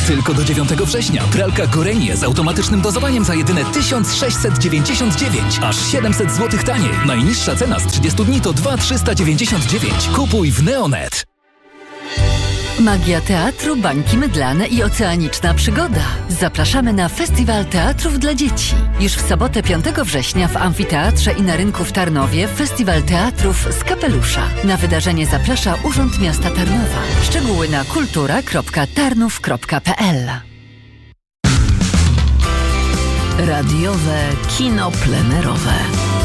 Tylko do 9 września pralka Gorenie z automatycznym dozowaniem za jedyne 1699, aż 700 zł taniej. Najniższa cena z 30 dni to 2399. Kupuj w Neonet. Magia teatru, bańki mydlane i oceaniczna przygoda. Zapraszamy na Festiwal Teatrów dla Dzieci. Już w sobotę 5 września w Amfiteatrze i na rynku w Tarnowie Festiwal Teatrów z Kapelusza. Na wydarzenie zaprasza Urząd Miasta Tarnowa. Szczegóły na kultura.tarnów.pl. Radiowe kino plenerowe.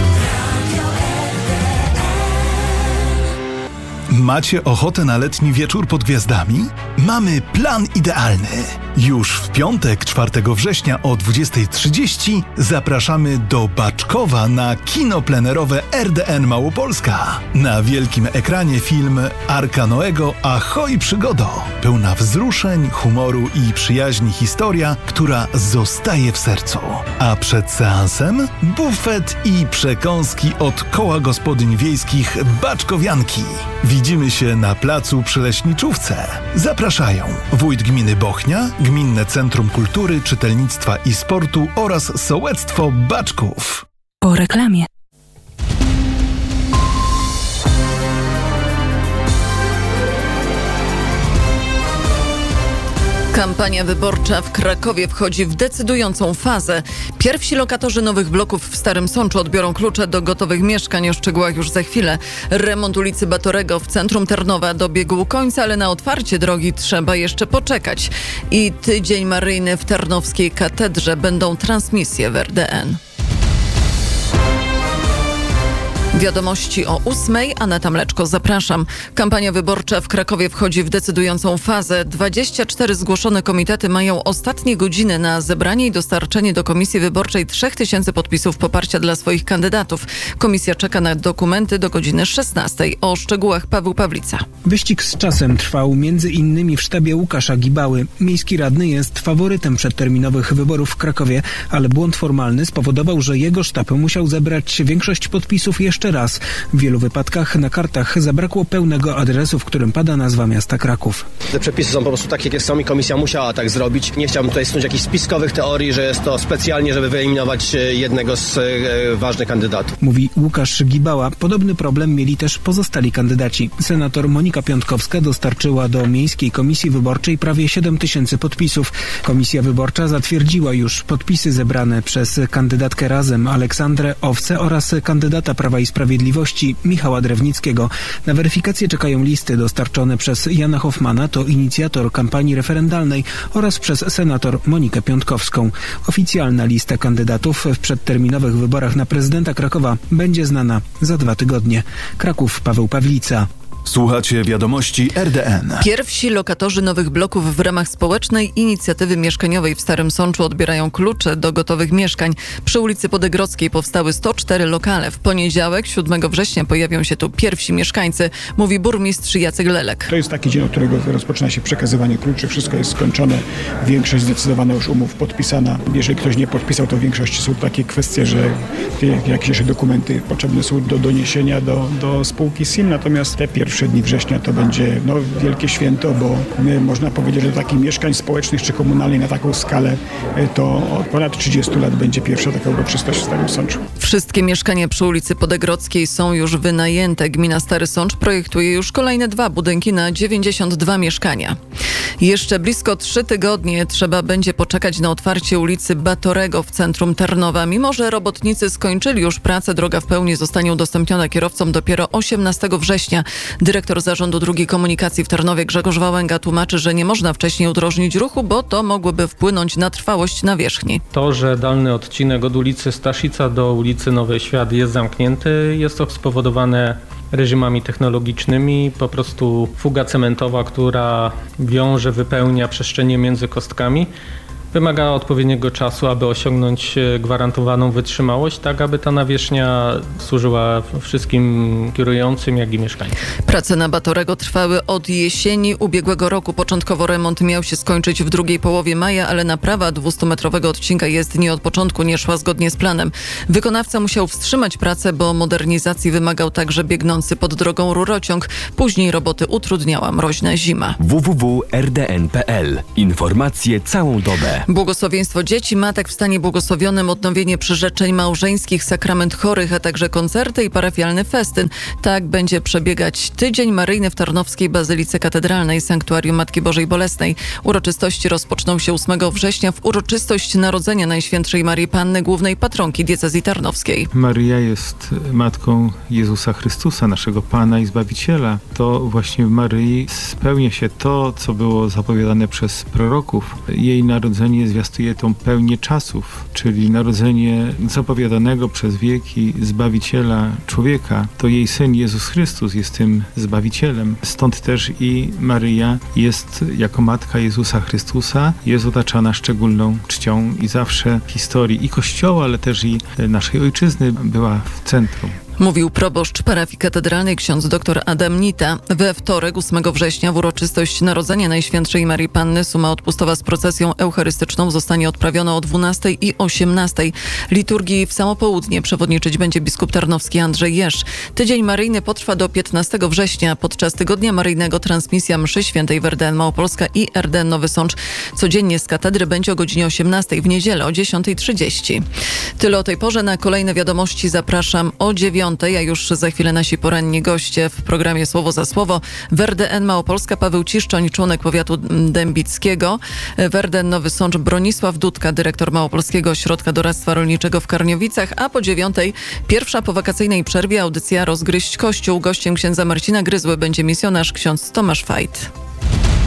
Macie ochotę na letni wieczór pod gwiazdami? Mamy plan idealny. Już w piątek, 4 września o 20:30 zapraszamy do Baczkowa na kino plenerowe RDN Małopolska. Na wielkim ekranie film Arka Noego Ahoj przygodo. Pełna wzruszeń, humoru i przyjaźni historia, która zostaje w sercu. A przed seansem bufet i przekąski od Koła Gospodyń Wiejskich Baczkowianki. Widzimy się na placu przy Leśniczówce. Zapraszają wójt gminy Bochnia, Gminne Centrum Kultury, Czytelnictwa i Sportu oraz Sołectwo Baczków. Po reklamie. Kampania wyborcza w Krakowie wchodzi w decydującą fazę. Pierwsi lokatorzy nowych bloków w Starym Sączu odbiorą klucze do gotowych mieszkań. O szczegółach już za chwilę. Remont ulicy Batorego w centrum Tarnowa dobiegł końca, ale na otwarcie drogi trzeba jeszcze poczekać. I tydzień maryjny w Tarnowskiej Katedrze. Będą transmisje w RDN. Wiadomości o 8:00. Aneta Mleczko, zapraszam. Kampania wyborcza w Krakowie wchodzi w decydującą fazę. 24 zgłoszone komitety mają ostatnie godziny na zebranie i dostarczenie do Komisji Wyborczej 3000 podpisów poparcia dla swoich kandydatów. Komisja czeka na dokumenty do godziny 16:00. O szczegółach Paweł Pawlica. Wyścig z czasem trwał m.in. w sztabie Łukasza Gibały. Miejski radny jest faworytem przedterminowych wyborów w Krakowie, ale błąd formalny spowodował, że jego sztab musiał zebrać większość podpisów jeszcze raz. W wielu wypadkach na kartach zabrakło pełnego adresu, w którym pada nazwa miasta Kraków. Te przepisy są po prostu takie, jakie są i komisja musiała tak zrobić. Nie chciałbym tutaj snuć jakichś spiskowych teorii, że jest to specjalnie, żeby wyeliminować jednego z ważnych kandydatów. Mówi Łukasz Gibała. Podobny problem mieli też pozostali kandydaci. Senator Monika Piątkowska dostarczyła do Miejskiej Komisji Wyborczej prawie 7000 podpisów. Komisja Wyborcza zatwierdziła już podpisy zebrane przez kandydatkę Razem Aleksandrę Owce oraz kandydata Prawa i Sprawiedliwości Michała Drewnickiego. Na weryfikację czekają listy dostarczone przez Jana Hoffmana, to inicjator kampanii referendalnej, oraz przez senator Monikę Piątkowską. Oficjalna lista kandydatów w przedterminowych wyborach na prezydenta Krakowa będzie znana za 2 tygodnie. Kraków, Paweł Pawlica. Słuchacie wiadomości RDN. Pierwsi lokatorzy nowych bloków w ramach społecznej inicjatywy mieszkaniowej w Starym Sączu odbierają klucze do gotowych mieszkań. Przy ulicy Podegrodzkiej powstały 104 lokale. W poniedziałek, 7 września, pojawią się tu pierwsi mieszkańcy, mówi burmistrz Jacek Lelek. To jest taki dzień, od którego rozpoczyna się przekazywanie kluczy. Wszystko jest skończone. Większość zdecydowana już umów podpisana. Jeżeli ktoś nie podpisał, to w większości są takie kwestie, że jakieś dokumenty potrzebne są do doniesienia do spółki SIM. Natomiast te pierwsze dni września to będzie wielkie święto, bo można powiedzieć, że takich mieszkań społecznych czy komunalnych na taką skalę to od ponad 30 lat będzie pierwsza taka uroczystość w Starym Sączu. Wszystkie mieszkania przy ulicy Podegrodzkiej są już wynajęte. Gmina Stary Sącz projektuje już kolejne 2 budynki na 92 mieszkania. Jeszcze blisko 3 tygodnie trzeba będzie poczekać na otwarcie ulicy Batorego w centrum Tarnowa. Mimo że robotnicy skończyli już pracę, droga w pełni zostanie udostępniona kierowcom dopiero 18 września. Dyrektor Zarządu Dróg Komunikacji w Tarnowie Grzegorz Wałęga tłumaczy, że nie można wcześniej udrożnić ruchu, bo to mogłoby wpłynąć na trwałość nawierzchni. To, że dalny odcinek od ulicy Staszica do ulicy Nowy Świat jest zamknięty, jest to spowodowane reżimami technologicznymi. Po prostu fuga cementowa, która wypełnia przestrzenie między kostkami, wymaga odpowiedniego czasu, aby osiągnąć gwarantowaną wytrzymałość, tak aby ta nawierzchnia służyła wszystkim kierującym, jak i mieszkańcom. Prace na Batorego trwały od jesieni ubiegłego roku. Początkowo remont miał się skończyć w drugiej połowie maja, ale naprawa 200-metrowego odcinka jezdni od początku nie szła zgodnie z planem. Wykonawca musiał wstrzymać pracę, bo modernizacji wymagał także biegnący pod drogą rurociąg. Później roboty utrudniała mroźna zima. www.rdn.pl. Informacje całą dobę. Błogosławieństwo dzieci, matek w stanie błogosławionym, odnowienie przyrzeczeń małżeńskich, sakrament chorych, a także koncerty i parafialny festyn. Tak będzie przebiegać Tydzień Maryjny w Tarnowskiej Bazylice Katedralnej Sanktuarium Matki Bożej Bolesnej. Uroczystości rozpoczną się 8 września w uroczystość Narodzenia Najświętszej Marii Panny, głównej patronki diecezji tarnowskiej. Maryja jest matką Jezusa Chrystusa, naszego Pana i Zbawiciela. To właśnie w Maryi spełnia się to, co było zapowiadane przez proroków. Jej narodzenie zwiastuje tą pełnię czasów, czyli narodzenie zapowiadanego przez wieki Zbawiciela człowieka. To jej Syn Jezus Chrystus jest tym Zbawicielem. Stąd też i Maryja jest jako matka Jezusa Chrystusa, jest otaczana szczególną czcią i zawsze w historii i Kościoła, ale też i naszej ojczyzny była w centrum. Mówił proboszcz parafii katedralnej ksiądz dr Adam Nita. We wtorek, 8 września, w uroczystość Narodzenia Najświętszej Marii Panny suma odpustowa z procesją eucharystyczną zostanie odprawiona o 12 i 18. Liturgii w samo południe przewodniczyć będzie biskup tarnowski Andrzej Jerz. Tydzień Maryjny potrwa do 15 września. Podczas Tygodnia Maryjnego transmisja mszy świętej w RDN Małopolska i RDN Nowy Sącz codziennie z katedry będzie o godzinie 18, w niedzielę o 10:30. Tyle o tej porze. Na kolejne wiadomości zapraszam o 9, a już za chwilę nasi poranni goście w programie Słowo za Słowo. W RDN Małopolska Paweł Ciszczoń, członek powiatu dębickiego. W RDN Nowy Sącz Bronisław Dudka, dyrektor Małopolskiego Ośrodka Doradztwa Rolniczego w Karniowicach, a po 9 pierwsza po wakacyjnej przerwie audycja Rozgryźć Kościół. Gościem księdza Marcina Gryzły będzie misjonarz ksiądz Tomasz Fajt.